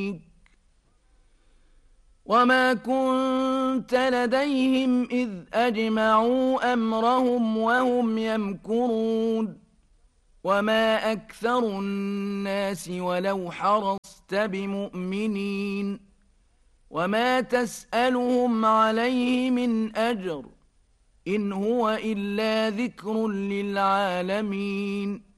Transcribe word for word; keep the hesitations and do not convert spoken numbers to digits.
وما كنت لديهم إذ أجمعوا أمرهم وهم يمكرون وما أكثر الناس ولو حرصت بمؤمنين وما تسألهم عليه من أجر إن هو إلا ذكر للعالمين